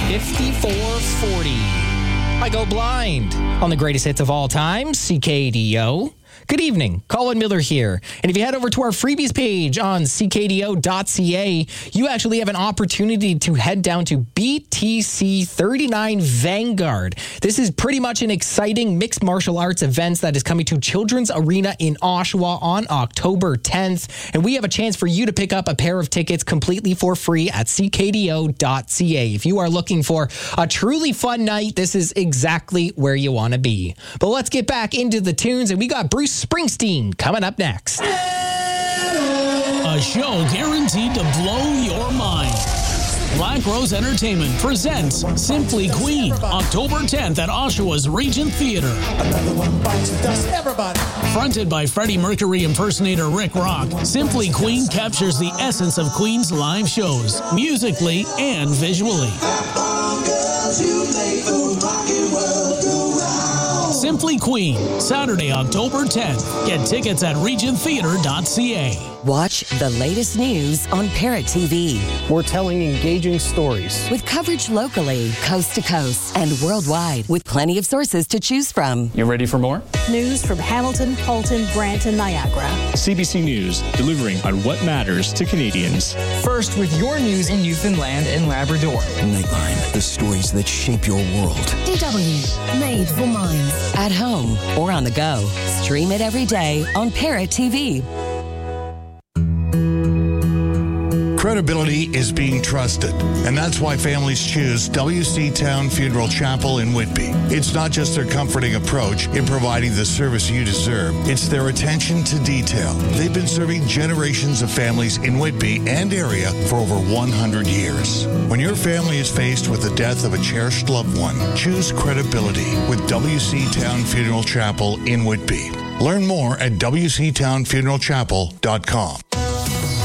5440. I Go Blind on the greatest hits of all time, CKDO. Good evening, Colin Miller here. And if you head over to our freebies page on ckdo.ca, you actually have an opportunity to head down to BTC 39 Vanguard. This is pretty much an exciting mixed martial arts event that is coming to Children's Arena in Oshawa on October 10th. And we have a chance for you to pick up a pair of tickets completely for free at ckdo.ca. If you are looking for a truly fun night, this is exactly where you want to be. But let's get back into the tunes, and we got Bruce Springsteen coming up next. A show guaranteed to blow your mind. Black Rose Entertainment presents Simply Queen, October 10th at Oshawa's Regent Theatre. Another one bites the dust, everybody. Fronted by Freddie Mercury impersonator Rick Rock, Simply Queen captures the essence of Queen's live shows, musically and visually. Simply Queen, Saturday, October 10th. Get tickets at regenttheatre.ca. Watch the latest news on Parrot TV. We're telling engaging stories. With coverage locally, coast to coast, and worldwide, with plenty of sources to choose from. You ready for more? News from Hamilton, Halton, Brant, and Niagara. CBC News, delivering on what matters to Canadians. First with your news in Newfoundland and Labrador. Nightline, the stories that shape your world. DW, made for minds. At home or on the go. Stream it every day on Parrot TV. Credibility is being trusted, and that's why families choose WC Town Funeral Chapel in Whitby. It's not just their comforting approach in providing the service you deserve, it's their attention to detail. They've been serving generations of families in Whitby and area for over 100 years. When your family is faced with the death of a cherished loved one, choose credibility with WC Town Funeral Chapel in Whitby. Learn more at wctownfuneralchapel.com.